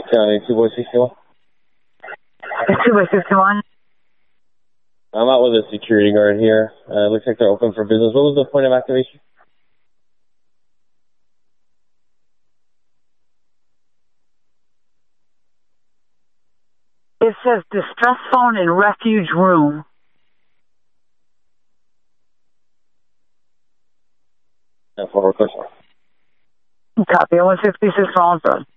2 by 61. It's 2 by 61. I'm out with a security guard here. Looks like they're open for business. What was the point of activation? It says distress phone in refuge room. Forward question. Copy. 166 Rollinsford.